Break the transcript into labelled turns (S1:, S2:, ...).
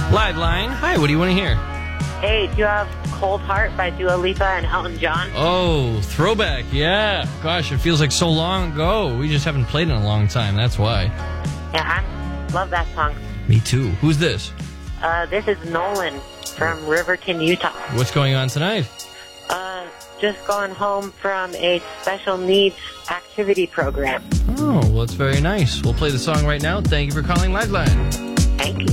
S1: Live line. Hi, what do you want to hear?
S2: Hey, do you have Cold Heart by Dua Lipa and Elton John?
S1: Oh, throwback, yeah. Gosh, it feels like so long ago. We just haven't played in a long time, that's why.
S2: Yeah, I love that song.
S1: Me too. Who's this?
S2: This is Nolan from Riverton, Utah.
S1: What's going on tonight?
S2: Just going home from a special needs activity program.
S1: Oh, well, that's very nice. We'll play the song right now. Thank you for calling Liveline.
S2: Thank you.